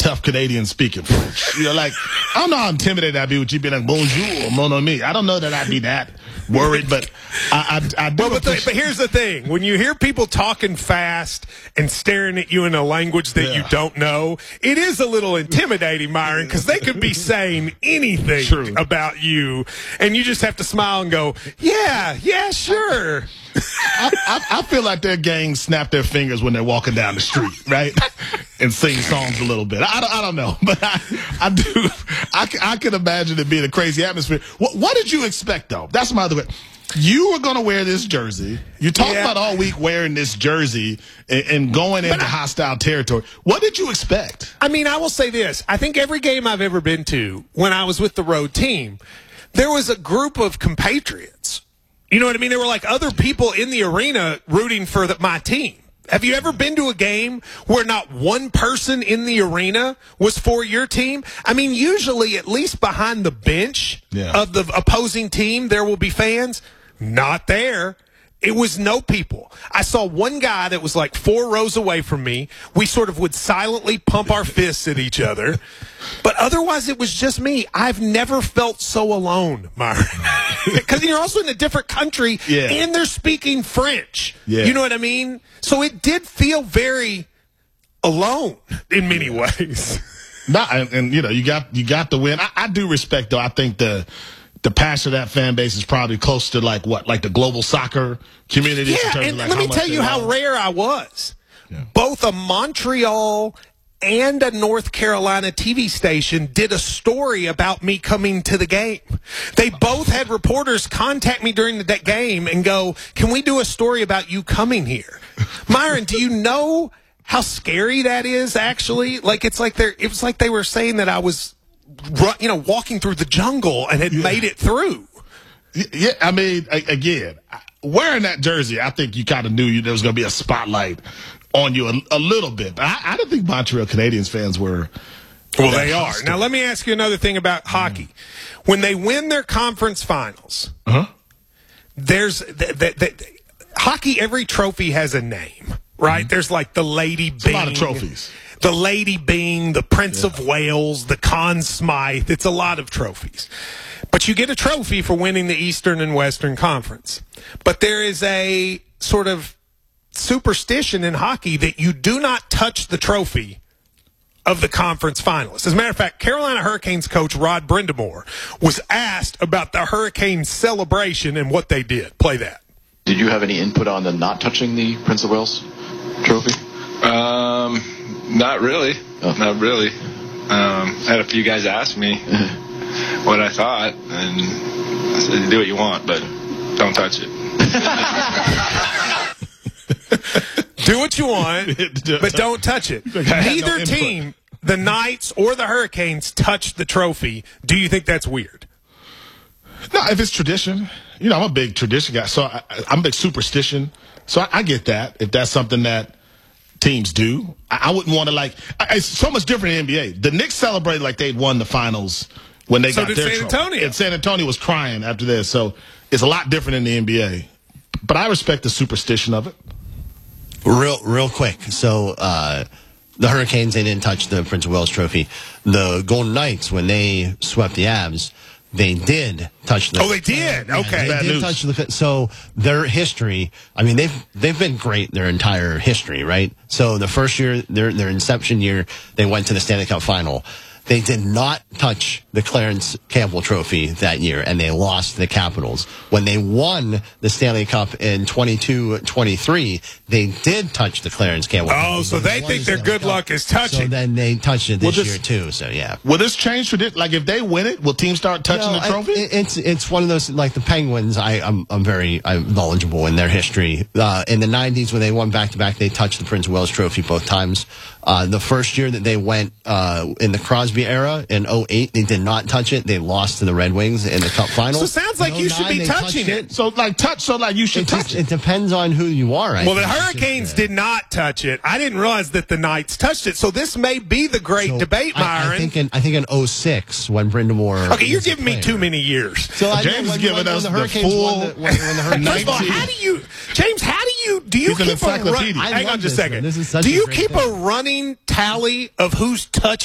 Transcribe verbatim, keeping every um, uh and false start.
tough Canadians speaking French. You know, like, I don't know how intimidated I'd be with you being like, bonjour, mon ami. I don't know that I'd be that worried, but I, I, I do. Well, but, the, but here's the thing. When you hear people talking fast and staring at you in a language that Yeah. you don't know, it is a little intimidating, Myron, because they could be saying anything True. about you, and you just have to smile and go, yeah, yeah, sure. I, I, I feel like their gangs snap their fingers when they're walking down the street, right? And sing songs a little bit. I don't, I don't know, but I, I do. I, I can imagine it being a crazy atmosphere. What, what did you expect, though? That's my other question. You were going to wear this jersey. You talked Yeah. about all week wearing this jersey and, and going into I- hostile territory. What did you expect? I mean, I will say this. I think every game I've ever been to, when I was with the road team, there was a group of compatriots. You know what I mean? There were like other people in the arena rooting for the, my team. Have you ever been to a game where not one person in the arena was for your team? I mean, usually at least behind the bench Yeah. of the opposing team, there will be fans. Not there. It was no people. I saw one guy that was like four rows away from me. We sort of would silently pump our fists at each other. But otherwise, it was just me. I've never felt so alone, Myron. Because you're also in a different country, Yeah. and they're speaking French. Yeah. You know what I mean? So it did feel very alone in many ways. Not, and, and you know, you got you got the win. I, I do respect, though. I think the the passion of that fan base is probably close to like what, like the global soccer community. in Yeah, terms and of like let how me much tell they you how love. rare I was. Yeah. Both a Montreal and a North Carolina T V station did a story about me coming to the game. They both had reporters contact me during the de- game and go, can we do a story about you coming here? Myron, do you know how scary that is, actually? Like, it's like they're, it was like they were saying that I was, ru- you know, walking through the jungle and had Yeah. made it through. Yeah, I mean, a- again, wearing that jersey, I think you kind of knew you, there was going to be a spotlight on you a, a little bit. But I, I didn't think Montreal Canadiens fans were. Well, that they are. hostile. Now, let me ask you another thing about hockey. When they win their conference finals, Uh-huh. there's the, the, the, hockey, every trophy has a name, right? There's like the Lady Mm-hmm. a Byng. lot of trophies. The Lady Byng, the Prince of Wales, the Conn Smythe. It's a lot of trophies. But you get a trophy for winning the Eastern and Western Conference. But there is a sort of superstition in hockey that you do not touch the trophy of the conference finalists. As a matter of fact, Carolina Hurricanes coach Rod Brindamore was asked about the Hurricanes celebration and what they did. Play that. Did you have any input on the not touching the Prince of Wales trophy? Um, not really. Oh. Not really. Um, I had a few guys ask me what I thought, and I said, do what you want, but don't touch it. Do what you want, but don't touch it. Like, I had no Neither input. team, the Knights or the Hurricanes, touched the trophy. Do you think that's weird? No, if it's tradition, you know, I'm a big tradition guy, so I, I'm a big superstition. So I, I get that. If that's something that teams do, I, I wouldn't want to like. I, it's so much different in the N B A. The Knicks celebrated like they'd won the finals when they So got did their San trophy. Antonio. And San Antonio was crying after this, so it's a lot different in the N B A. But I respect the superstition of it. Real, real quick. So, uh, the Hurricanes, they didn't touch the Prince of Wales trophy. The Golden Knights, when they swept the Avs, they did touch the. Oh, they did? Okay. They Bad did news. touch the. So their history. I mean, they've they've been great their entire history, right? So the first year, their their inception year, they went to the Stanley Cup final. They did not touch the Clarence Campbell Trophy that year, and they lost to the Capitals. When they won the Stanley Cup in twenty-two twenty-three, they did touch the Clarence Campbell Trophy. Oh, so but they won think the their Stanley good Cup. luck is touching. So then they touched it this Well, this- year, too, so yeah. Will this change tradition? Like, if they win it, will teams start touching No, the trophy? I, it- it's it's one of those, like the Penguins. I, I'm I'm very I'm knowledgeable in their history. Uh, in the nineties, when they won back to back, they touched the Prince of Wales Trophy both times. Uh, the first year that they went uh, in the Crosby era in oh eight, they did not touch it. They lost to the Red Wings in the Cup final. So it sounds like In you should 'oh nine, be they touching touched it. so, like, touch. So, like, you should It, touch just, it. it depends on who you are. I Well, the think. It's just, Hurricanes uh, did not touch it. I didn't realize that the Knights touched it. So this may be the great so debate, Myron. I, I think in I think in oh six when Brindamore. okay, you're was a giving me player. too many years. So I James know is when, giving when, us when the the Hurricanes full won the, when, when the Hurricanes First of all, how do you, James? How do you do you He's an keep a run, encyclopedia. I hang love on just a this, second? man. This is such do a you great keep thing. a running tally of who's touched